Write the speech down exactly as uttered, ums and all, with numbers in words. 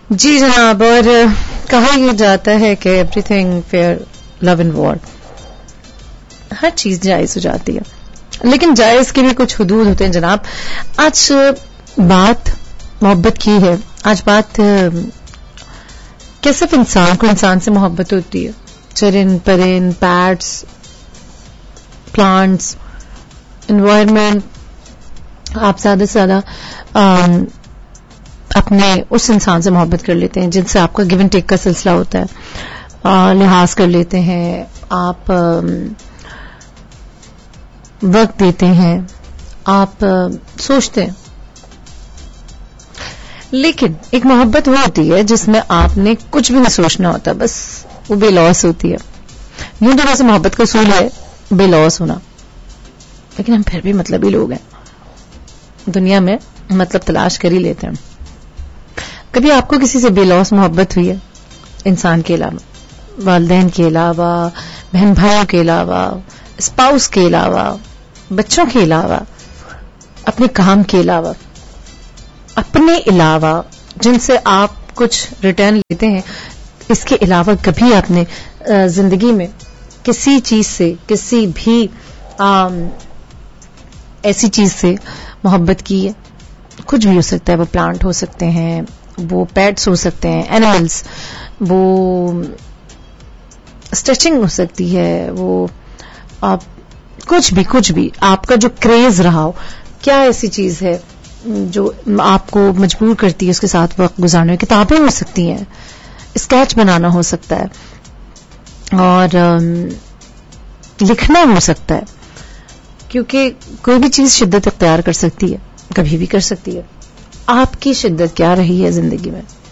جی جناب، اور کہا یہ جاتا ہے کہ every thing fair love and war, ہر چیز جائز ہو جاتی ہے، لیکن جائز کے بھی کچھ حدود ہوتے ہیں جناب. آج بات محبت کی ہے، آج بات کہ صرف انسان کو انسان سے محبت ہوتی ہے، چرند پرند پیٹس پلانٹس انوائرمنٹ، آپ زیادہ سے زیادہ اپنے اس انسان سے محبت کر لیتے ہیں جن سے آپ کا گیو اینڈ ٹیک کا سلسلہ ہوتا ہے، لحاظ کر لیتے ہیں، آپ وقت دیتے ہیں، آپ سوچتے ہیں. لیکن ایک محبت وہ ہوتی ہے جس میں آپ نے کچھ بھی نہیں سوچنا ہوتا، بس وہ بے لوس ہوتی ہے. یوں تو ویسے محبت کا اصول ہے بے لوس ہونا، لیکن ہم پھر بھی مطلبی لوگ ہیں، دنیا میں مطلب تلاش کر ہی لیتے ہیں. کبھی آپ کو کسی سے بے لوس محبت ہوئی ہے؟ انسان کے علاوہ، والدین کے علاوہ، بہن بھائیوں کے علاوہ، اسپاؤس کے علاوہ، بچوں کے علاوہ، اپنے کام کے علاوہ، اپنے علاوہ جن سے آپ کچھ ریٹرن لیتے ہیں، اس کے علاوہ کبھی آپ نے زندگی میں کسی چیز سے، کسی بھی ایسی چیز سے محبت کی ہے؟ کچھ بھی ہو سکتا ہے، وہ پلانٹ ہو سکتے ہیں، وہ پیٹس ہو سکتے ہیں، اینیملز، وہ اسٹریچنگ ہو سکتی ہے، وہ آپ کچھ بھی کچھ بھی آپ کا جو کریز رہا ہو. کیا ایسی چیز ہے جو آپ کو مجبور کرتی ہے اس کے ساتھ وقت گزارنے؟ کتابیں ہو سکتی ہیں، اسکیچ بنانا ہو سکتا ہے، اور لکھنا ہو سکتا ہے، کیونکہ کوئی بھی چیز شدت اختیار کر سکتی ہے، کبھی بھی کر سکتی ہے. آپ کی شدت کیا رہی ہے زندگی میں؟